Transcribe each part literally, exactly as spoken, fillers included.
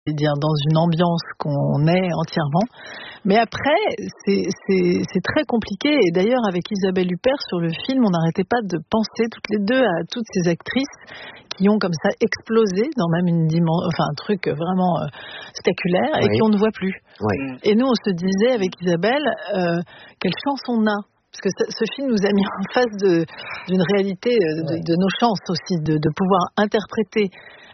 dire dans une ambiance qu'on est entièrement. Mais après, c'est, c'est, c'est très compliqué. Et d'ailleurs, avec Isabelle Huppert, sur le film, on n'arrêtait pas de penser toutes les deux à toutes ces actrices qui ont comme ça explosé dans même une dimension, enfin un truc vraiment euh, spectaculaire et oui. qu'on ne voit plus. Oui. Et nous, on se disait avec Isabelle, euh, quelle chance on a. Parce que ce film nous a mis en face de, d'une réalité, de, de, de nos chances aussi, de, de pouvoir interpréter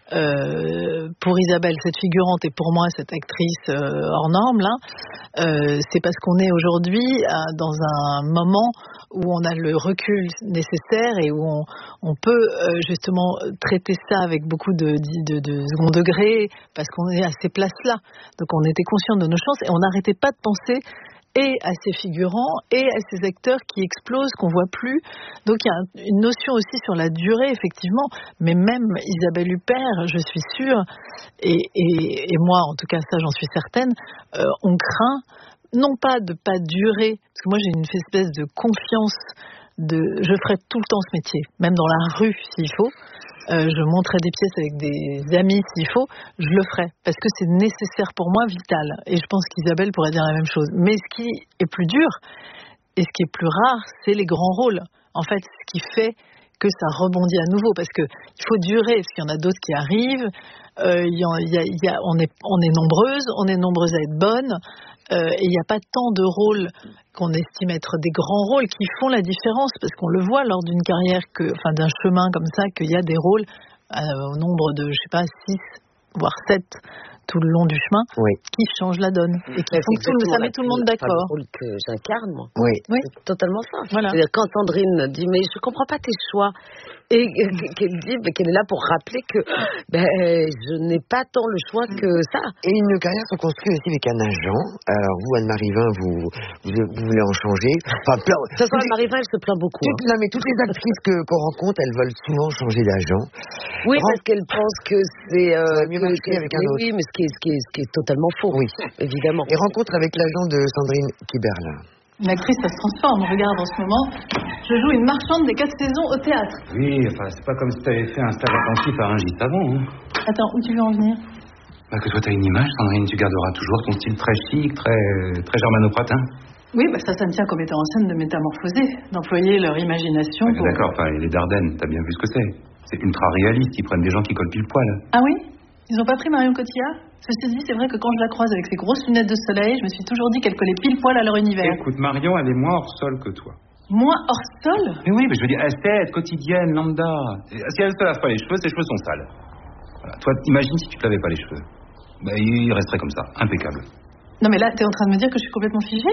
Euh, pour Isabelle cette figurante et pour moi cette actrice euh, hors norme là, euh, c'est parce qu'on est aujourd'hui euh, dans un moment où on a le recul nécessaire et où on, on peut euh, justement traiter ça avec beaucoup de, de, de second degré parce qu'on est à ces places-là. Donc on était conscient de nos chances et on n'arrêtait pas de penser et à ces figurants, et à ces acteurs qui explosent, qu'on voit plus. Donc il y a une notion aussi sur la durée, effectivement, mais même Isabelle Huppert, je suis sûre, et, et, et moi, en tout cas, ça, j'en suis certaine, euh, on craint, non pas de pas durer, parce que moi, j'ai une espèce de confiance, de, je ferai tout le temps ce métier, même dans la rue, s'il faut. Euh, je monterai des pièces avec des amis s'il faut, je le ferai, parce que c'est nécessaire pour moi, vital. Et je pense qu'Isabelle pourrait dire la même chose. Mais ce qui est plus dur, et ce qui est plus rare, c'est les grands rôles. En fait, ce qui fait que ça rebondit à nouveau, parce qu'il faut durer, parce qu'il y en a d'autres qui arrivent, euh, y a, y a, y a, on, est, on est nombreuses, on est nombreuses à être bonnes, euh, et il n'y a pas tant de rôles qu'on estime être des grands rôles qui font la différence, parce qu'on le voit lors d'une carrière, que, enfin d'un chemin comme ça, qu'il y a des rôles euh, au nombre de, je sais pas, six, voire sept tout le long du chemin, oui. qui changent la donne et qui font tout, ça met tout le monde d'accord. C'est le rôle que j'incarne, moi. Oui. oui. C'est totalement ça. Voilà. C'est-à-dire, quand Sandrine dit, mais je comprends pas tes choix, et qu'elle dit, qu'elle est là pour rappeler que ben, je n'ai pas tant le choix que ça. Et une carrière se construit aussi avec un agent. Alors vous, Anne-Marie Vin, vous, vous, vous voulez en changer. Enfin, plein... De toute façon, Anne-Marie Vin, elle se plaint beaucoup. Toutes, hein. Non, mais toutes les actrices que, qu'on rencontre, elles veulent souvent changer d'agent. Oui, Ren... parce qu'elles pensent que c'est... Euh, ça va mieux marcher avec un autre. Oui, mais ce qui est, ce qui est, ce qui est totalement faux, oui. évidemment. Et rencontre avec l'agent de Sandrine Kiberlin. Une actrice, ça se transforme. Regarde, en ce moment, je joue une marchande des quatre saisons au théâtre. Oui, enfin, c'est pas comme si t'avais fait un stage attentif à un gîte avant. Hein. Attends, où tu veux en venir? Bah, que toi, t'as une image, Sandrine, tu garderas toujours ton style très chic, très, très germano-pratin. Oui, bah ça, ça me tient comme metteur en scène de métamorphoser, d'employer leur imagination. Ouais, pour... D'accord, enfin, les Dardennes, t'as bien vu ce que c'est. C'est ultra réaliste, ils prennent des gens qui collent pile poil. Ah oui? Ils ont pas pris Marion Cotillard? Ceci dit, c'est vrai que quand je la croise avec ses grosses lunettes de soleil, je me suis toujours dit qu'elle collait pile poil à leur univers. Écoute, Marion, elle est moins hors sol que toi. Moins hors sol? Mais oui, mais je veux dire, esthète, quotidienne, lambda. Si elle se lave pas les cheveux, ses cheveux sont sales. Voilà. Toi, imagine si tu te lavais pas les cheveux. Ben, il resterait comme ça, impeccable. Non mais là, t'es en train de me dire que je suis complètement figée?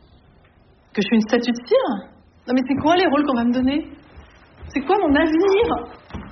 Que je suis une statue de cire? Non mais c'est quoi les rôles qu'on va me donner? C'est quoi mon avenir?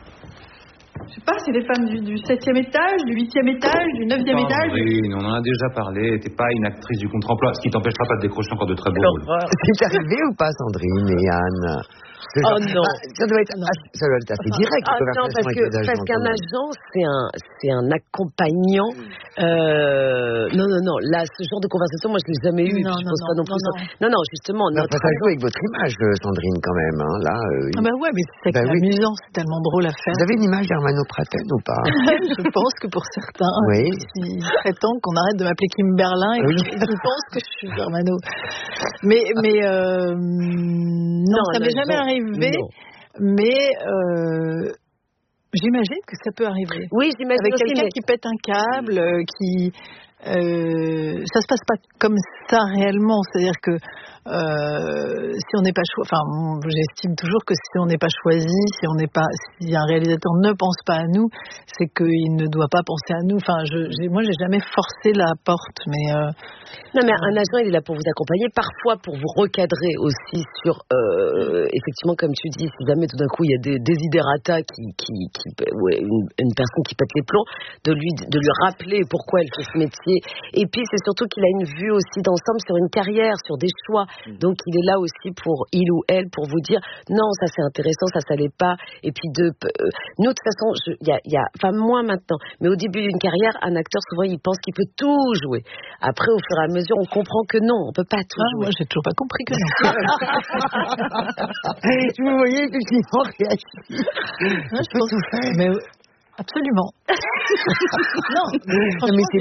Je sais pas, c'est les femmes du, du septième étage, du huitième étage, du neuvième étage. Oui, on en a déjà parlé. T'es pas une actrice du contre-emploi, ce qui t'empêchera pas de décrocher encore de très beaux rôles. C'est arrivé ou pas, Sandrine et Anne? Oh non. Bah, ça doit être, ça doit être assez direct. Ah non, parce que parce qu'un agent, c'est un, c'est un accompagnant. Euh, non, non, non. Là, ce genre de conversation, moi, je l'ai jamais eu. Non, je non, pense non, pas non plus. Non, non, non, non justement. Non, notre... Ça joue avec votre image, Sandrine, quand même. Hein, là. Euh... Ah bah ouais, mais c'est bah oui. amusant, c'est tellement drôle à faire. Vous avez une image germano-praten ou pas? Je pense que pour certains, oui. ils prétendent qu'on arrête de m'appeler Kim Berlin et oui. qu'ils pensent que je suis germano. Mais mais euh, non, non, ça m'est jamais arrivé. Non. Mais euh, j'imagine que ça peut arriver. Oui, j'imagine avec aussi, quelqu'un mais... qui pète un câble, euh, qui euh, ça se passe pas comme ça réellement. C'est-à-dire que euh, si on n'est pas choisi, enfin, j'estime toujours que si on n'est pas choisi, si on n'est pas, si un réalisateur ne pense pas à nous, c'est qu'il ne doit pas penser à nous. Enfin, je, j'ai, moi, j'ai jamais forcé la porte, mais euh, non, mais un agent, il est là pour vous accompagner, parfois pour vous recadrer aussi sur, euh, effectivement, comme tu dis, si jamais tout d'un coup il y a des desiderata qui, qui, qui ouais, une, une personne qui pète les plombs, de lui, de lui rappeler pourquoi elle fait ce métier. Et puis c'est surtout qu'il a une vue aussi d'ensemble sur une carrière, sur des choix. Donc il est là aussi pour il ou elle pour vous dire non, ça c'est intéressant, ça ça l'est pas. Et puis de euh, nous de toute façon, il y a, y a, enfin moi maintenant, mais au début d'une carrière, un acteur souvent il pense qu'il peut tout jouer. Après au fur et à mesure, on comprend que non, on peut pas tout ah, jouer. Moi j'ai toujours pas compris que non. Je vous voyais effectivement réagir. Je peux tout faire. Mais absolument. Non, mais, mais c'est